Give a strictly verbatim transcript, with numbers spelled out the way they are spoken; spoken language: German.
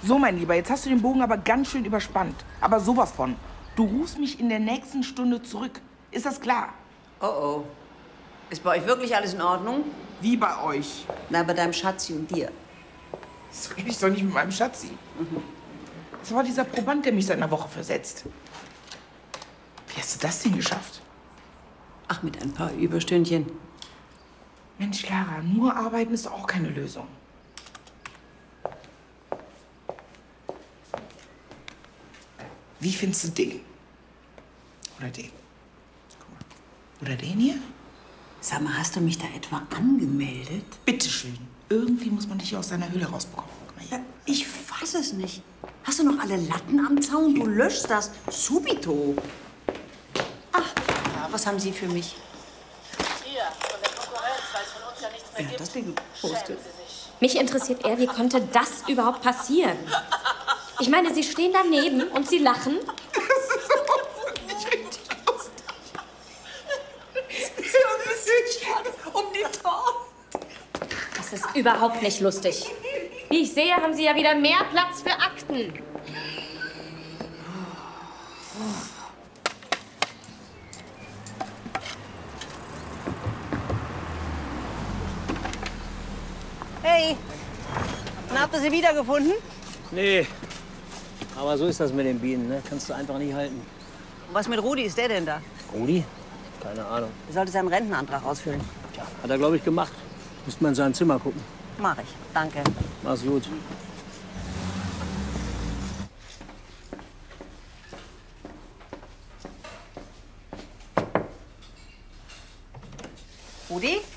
So, mein Lieber, jetzt hast du den Bogen aber ganz schön überspannt. Aber sowas von. Du rufst mich in der nächsten Stunde zurück. Ist das klar? Oh oh. Ist bei euch wirklich alles in Ordnung? Wie bei euch? Na, bei deinem Schatzi und dir. Das rede ich doch nicht mit meinem Schatzi. Mhm. Das war dieser Proband, der mich seit einer Woche versetzt. Wie hast du das denn geschafft? Ach, mit ein paar Überstündchen. Mensch, Clara, nur arbeiten ist auch keine Lösung. Wie findest du den? Oder den? Guck mal. Oder den hier? Sag mal, hast du mich da etwa angemeldet? Bitteschön. Irgendwie muss man dich hier aus deiner Höhle rausbekommen. Guck mal hier. Ja, ich fass es nicht. Hast du noch alle Latten am Zaun? Du löschst das. Subito. Ach, ja, was haben Sie für mich? Hier, von der Konkurrenz weiß von uns ja nichts mehr Ja, gibt. das Ding gepostet. Mich interessiert eher, wie konnte das überhaupt passieren? Ich meine, Sie stehen daneben und Sie lachen. Das ist auch nicht richtig lustig. Das ist ja ein bisschen um die Tor. Das ist überhaupt nicht lustig. Wie ich sehe, haben Sie ja wieder mehr Platz für Akten. Hey, na, habt ihr sie wiedergefunden? Nee, aber so ist das mit den Bienen, ne? Kannst du einfach nicht halten. Und was mit Rudi, ist der denn da? Rudi? Keine Ahnung. Er sollte seinen Rentenantrag ausfüllen. Tja, hat er, glaube ich, gemacht. Müsste man in sein Zimmer gucken. Mach ich, danke. Mach's gut. Rudi?